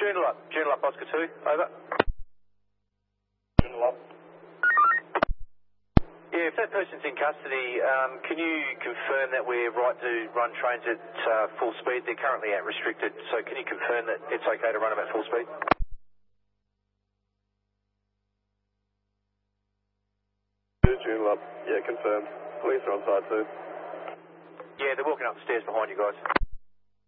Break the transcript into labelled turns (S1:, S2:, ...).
S1: Journal up, Oscar 2, over.
S2: Journal up.
S1: Yeah, if that person's in custody, can you confirm that we're right to run trains at full speed? They're currently at restricted, so can you confirm that it's okay to run them at full speed?
S2: Journal up. Yeah, confirmed. Police are on side too.
S1: Yeah, they're walking up the stairs behind you guys.